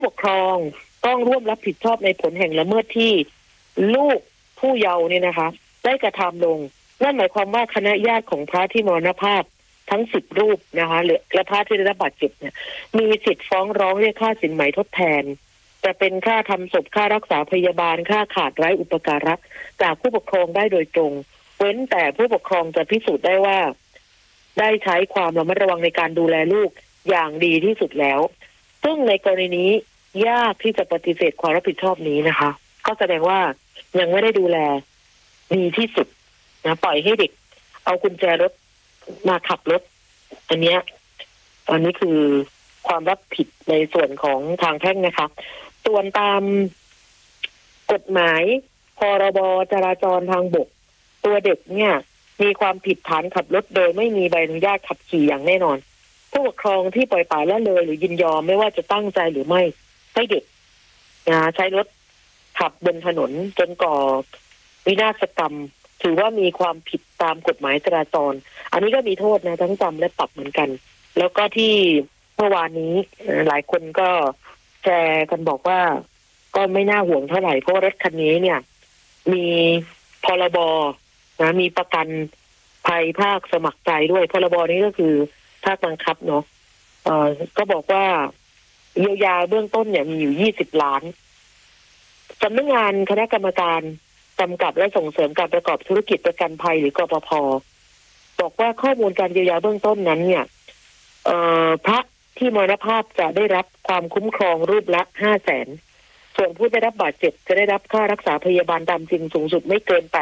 ปกครองต้องร่วมรับผิดชอบในผลแห่งละเมิดที่ลูกผู้เยาว์เนี่ยนะคะได้กระทำลงนั่นหมายความว่าคณะญาติของพระที่มรณภาพทั้ง10 รูปนะคะและพระที่ได้รับบาดเจ็บเนี่ยมีสิทธิ์ฟ้องร้องเรียกค่าสินไหมทดแทนจะเป็นค่าทำศพค่ารักษาพยาบาลค่าขาดไร้อุปการะจากผู้ปกครองได้โดยตรงเว้นแต่ผู้ปกครองจะพิสูจน์ได้ว่าได้ใช้ความระมัดระวังในการดูแลลูกอย่างดีที่สุดแล้วซึ่งในกรณีนี้ยากที่จะปฏิเสธความรับผิดชอบนี้นะคะก็แสดงว่ายังไม่ได้ดูแลดีที่สุดนะปล่อยให้เด็กเอากุญแจรถมาขับรถอันนี้คือความรับผิดในส่วนของทางแพ่งนะคะส่วนตามกฎหมายพรบจราจรทางบกตัวเด็กเนี่ยมีความผิดฐานขับรถโดยไม่มีใบอนุญาตขับขี่อย่างแน่นอนผู้ปกครองที่ปล่อยปละละเลยหรือยินยอมไม่ว่าจะตั้งใจหรือไม่ให้เด็กใช้รถขับบนถนนจนก่อวินาศกรรมถือว่ามีความผิดตามกฎหมายจราจรอันนี้ก็มีโทษนะทั้งจำและปรับเหมือนกันแล้วก็ที่เมื่อวานนี้หลายคนก็แชร์กันบอกว่าก็ไม่น่าห่วงเท่าไหร่เพราะรถคันนี้เนี่ยมีพรบนะมีประกันภัยภาคสมัครใจด้วยพรบนี้ก็คือภาคบังคับเนาะก็บอกว่าเยียวยาเบื้องต้นเนี่ยมีอยู่20 ล้านสำนักงานคณะกรรมการกำกับและส่งเสริมการประกอบธุรกิจประกันภัยหรือกปภ.บอกว่าข้อมูลการเยียวยาเบื้องต้นนั้นเนี่ยพระที่มรณภาพจะได้รับความคุ้มครองรูปละ500,000ส่วนผู้ได้รับบาดเจ็บจะได้รับค่ารักษาพยาบาลตามจริงสูงสุดไม่เกิน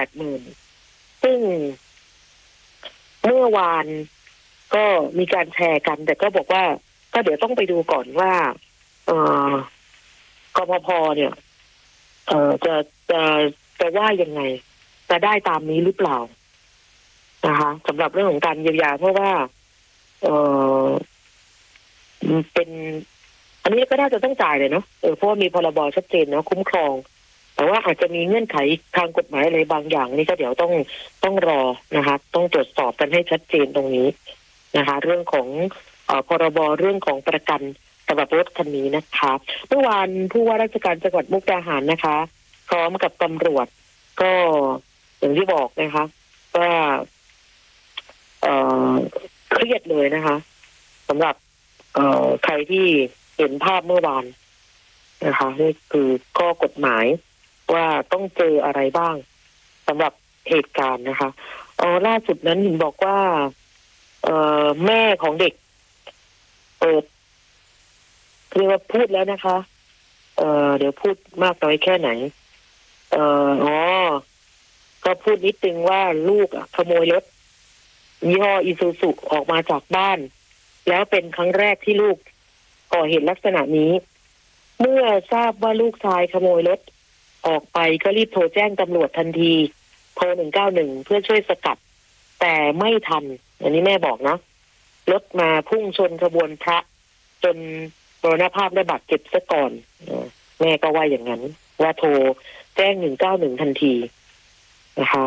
80,000ซึ่งเมื่อวานก็มีการแชร์กันแต่ก็บอกว่าก็เดี๋ยวต้องไปดูก่อนว่ากปภ.เนี่ยจะว่ายังไงจะได้ตามนี้หรือเปล่านะคะสำหรับเรื่องของการเยียวยาเพราะว่าเป็นอันนี้ก็น่าจะต้องจ่ายเลยเนาะเพราะว่ามีพรบชัดเจนเนาะคุ้มครองแต่ว่าอาจจะมีเงื่อนไขทางกฎหมายอะไรบางอย่างนี่ก็เดี๋ยวต้องรอนะคะต้องตรวจสอบกันให้ชัดเจนตรงนี้นะคะเรื่องของพรบเรื่องของประกันสำหรับรถคันนี้นะคะเมื่อวานผู้ว่าราชการจังหวัดมุกดาหารนะคะพร้อมกับตำรวจก็อย่างที่บอกนะคะว่าเครียดเลยนะคะสำหรับใครที่เห็นภาพเมื่อวานนะคะนี่คือข้อกฎหมายว่าต้องเจออะไรบ้างสำหรับเหตุการณ์นะคะล่าสุดนั้นเห็นบอกว่าแม่ของเด็กเรียกว่าพูดแล้วนะคะเดี๋ยวพูดมากน้อยแค่ไหนก็พูดนิดนึงว่าลูกขโมยรถยี่ห้ออีซูซุออกมาจากบ้านแล้วเป็นครั้งแรกที่ลูกก่อเหตุลักษณะนี้เมื่อทราบว่าลูกชายขโมยรถออกไปก็รีบโทรแจ้งตำรวจทันทีโทร191เพื่อช่วยสกัดแต่ไม่ทันอันนี้แม่บอกนะรถมาพุ่งชนขบวนพระจนมรณภาพได้บาดเจ็บซะก่อนแม่ก็ว่าอย่างนั้นว่าโทรแจ้ง191ทันทีนะคะ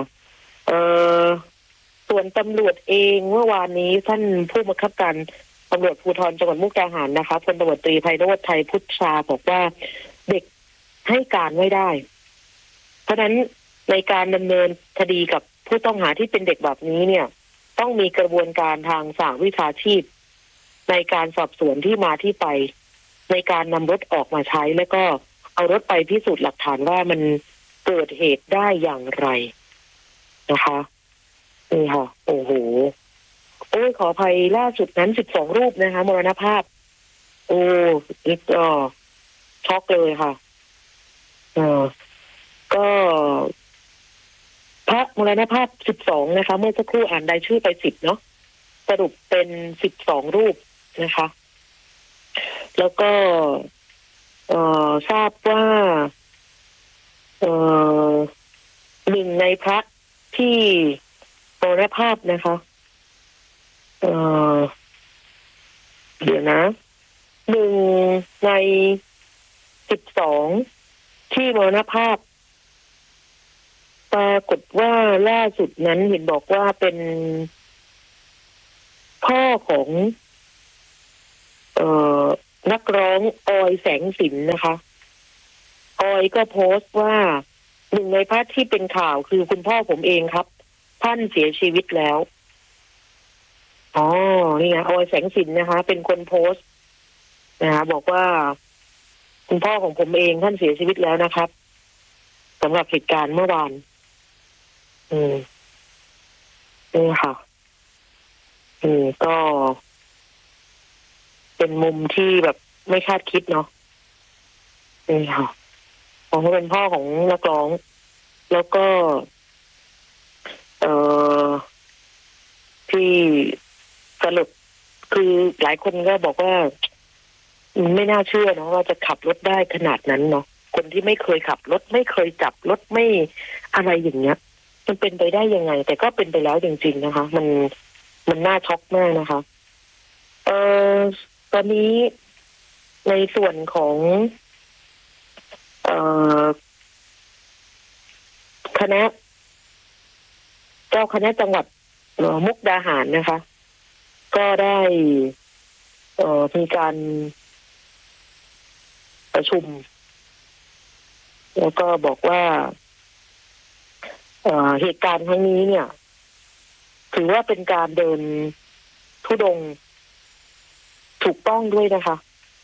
ส่วนตำรวจเองเมื่อวานนี้ท่านผู้บังคับการตำรวจภูธรจังหวัดมุกดาหารนะคะพลตำรวจตรีไพโรจน์ไทยพุทธาบอกว่าเด็กให้การไม่ได้เพราะฉะนั้นในการดำเนินคดีกับผู้ต้องหาที่เป็นเด็กแบบนี้เนี่ยต้องมีกระบวนการทางสหวิชาชีพในการสอบสวนที่มาที่ไปในการนำรถออกมาใช้แล้วก็เอารถไปพิสูจน์หลักฐานว่ามันเกิดเหตุได้อย่างไรนะคะนี่ค่ะโอ้โหขออภัยล่าสุดนั้น12 รูปนะคะมรณภาพนี่ก็ช็อกเลยค่ะก็พระมรณภาพ12นะคะเมื่อสักครู่อ่านรายชื่อไป10เนาะสรุปเป็น12 รูปนะคะแล้วก็ทราบว่าหนึ่งในพระที่มรณภาพนะคะเดี๋ยวนะ1 ใน 12ที่มรณภาพปรากฏว่าล่าสุดนั้นเห็นบอกว่าเป็นพ่อของนักร้องออยแสงสินนะคะออยก็โพสต์ว่าหนึ่งในพระที่เป็นข่าวคือคุณพ่อผมเองครับท่านเสียชีวิตแล้วอ๋อนี่ไงออยแสงสินนะคะเป็นคนโพสต์นะคะบอกว่าคุณพ่อของผมเองท่านเสียชีวิตแล้วนะครับสำหรับเหตุการณ์เมื่อวานนี่ค่ะก็เป็นมุมที่แบบไม่คาดคิดเนาะนี่ค่ะของเขาเป็นพ่อของนักร้องแล้วก็ที่สรุปคือหลายคนก็บอกว่าไม่น่าเชื่อเนาะว่าจะขับรถได้ขนาดนั้นเนาะคนที่ไม่เคยขับรถไม่เคยจับรถไม่อะไรอย่างเงี้ยมันเป็นไปได้ยังไงแต่ก็เป็นไปแล้วจริงๆนะคะมันน่าช็อกมากนะคะตอนนี้ในส่วนของคณะเจ้าคณะจังหวัดมุกดาหารนะคะก็ได้มีการประชุมแล้วก็บอกว่าเหตุการณ์ครั้งนี้เนี่ยถือว่าเป็นการเดินธุดงค์ถูกต้องด้วยนะคะ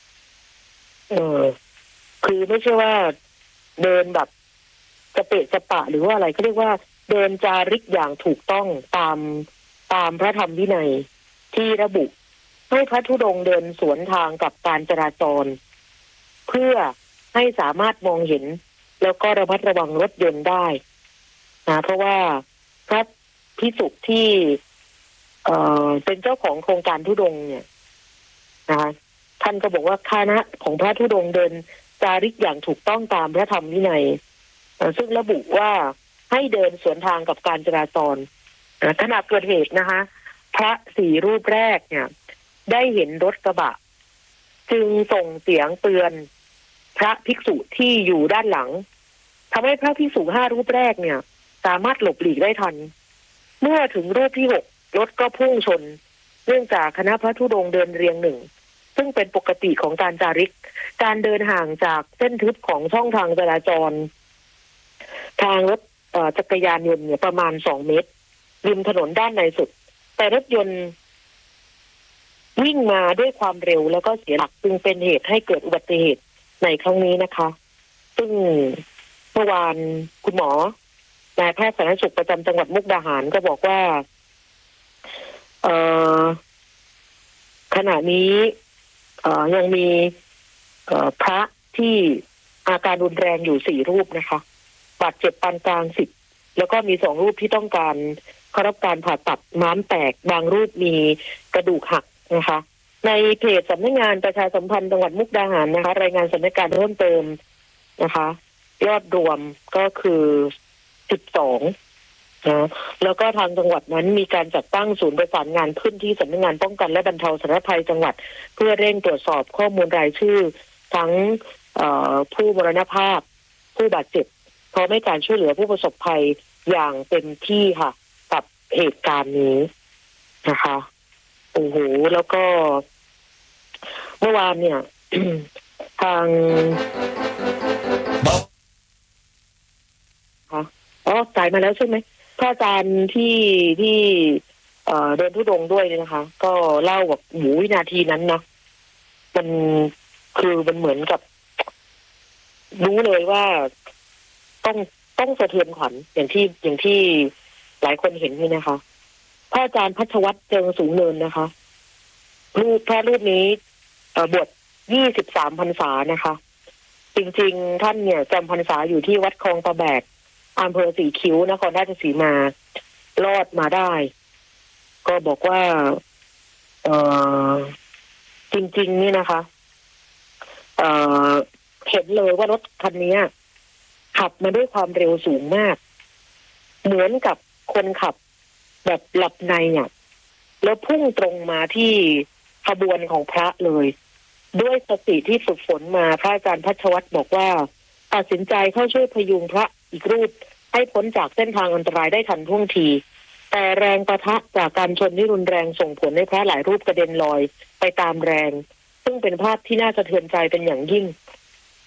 คือไม่ใช่ว่าเดินแบบสเปะสปะหรือว่าอะไรเขาเรียกว่าเดินจาริกอย่างถูกต้องตามพระธรรมวินัยที่ระบุให้พระธุดงค์เดินสวนทางกับการจราจรเพื่อให้สามารถมองเห็นแล้วก็ระมัดระวังรถยนต์ได้นะเพราะว่าพระภิกษุที่เป็นเจ้าของโครงการธุดงค์เนี่ยนะคะท่านก็บอกว่าคณะของพระธุดงค์เดินจาริกอย่างถูกต้องตามพระธรรมวินัยซึ่งระบุว่าให้เดินสวนทางกับการจราจรขณะเกิดเหตุนะคะพระ4 รูปแรกเนี่ยได้เห็นรถกระบะจึงส่งเสียงเตือนพระภิกษุที่อยู่ด้านหลังทำให้พระภิกษุ5 รูปแรกเนี่ยสามารถหลบหลีกได้ทันเมื่อถึงรูปที่6รถก็พุ่งชนเนื่องจากคณะพระธุดงค์เดินเรียงหนึ่งซึ่งเป็นปกติของการจาริกการเดินห่างจากเส้นทึบของช่องทางจราจรทางรถจักรยานยนต์เนี่ยประมาณ2 เมตรริมถนนด้านในสุดแต่รถยนต์วิ่งมาด้วยความเร็วแล้วก็เสียหลักจึงเป็นเหตุให้เกิดอุบัติเหตุในครั้งนี้นะคะซึ่งเมื่อวานคุณหมอนายแพทย์สาธารณสุขประจำจังหวัดมุกดาหารก็บอกว่าขณะนี้ยังมีพระที่อาการรุนแรงอยู่4 รูปนะคะบาดเจ็บปานกลาง10แล้วก็มี2 รูปที่ต้องการเข้ารับการผ่าตัดม้ามแตกบางรูปมีกระดูกหักนะคะในเพจสำนักงานประชาสัมพันธ์จังหวัดมุกดาหารนะคะรายงานสถานการณ์เพิ่มเติมนะคะยอดรวมก็คือ12นะแล้วก็ทางจังหวัดนั้นมีการจัดตั้งศูนย์ประสานงานขึ้นที่สำนักงานป้องกันและบรรเทาสาธารณภัยจังหวัดเพื่อเร่งตรวจสอบข้อมูลรายชื่อทั้งผู้มรณภาพผู้บาดเจ็บพร้อมให้การช่วยเหลือผู้ประสบภัยอย่างเต็มที่ค่ะกับเหตุการณ์นี้นะคะโอ้โหแล้วก็เมื่อวานเนี่ย ทางจ่ายมาแล้วใช่ไหมพระอาจารย์ที่เดินธุดงค์ด้วยเนี่ยนะคะก็เล่าแบบวินาทีนั้นนะมันคือมันเหมือนกับรู้เลยว่าต้องสะเทือนขวัญอย่างที่หลายคนเห็นนี่นะคะพระอาจารย์พัชวัตรเจิงสูงเนินนะคะพระรูปนี้บวช23 พรรษานะคะจริงๆท่านเนี่ยจำพรรษาอยู่ที่วัดคลองตะแบกอำเภอสีคิ้วนครราชสีมารอดมาได้ก็บอกว่าจริงๆนี่นะคะเห็นเลยว่ารถคันนี้ขับมาด้วยความเร็วสูงมากเหมือนกับคนขับแบบหลับในเนี่ยแล้วพุ่งตรงมาที่ขบวนของพระเลยด้วยสติที่ฝึกฝนมาพระอาจารย์พัชวัตรบอกว่าตัดสินใจเข้าช่วยพยุงพระอีกรูปให้พ้นจากเส้นทางอันตรายได้ทันท่วงทีแต่แรงปะทะจากการชนที่รุนแรงส่งผลให้พระหลายรูปกระเด็นลอยไปตามแรงซึ่งเป็นภาพที่น่าสะเทือนใจเป็นอย่างยิ่ง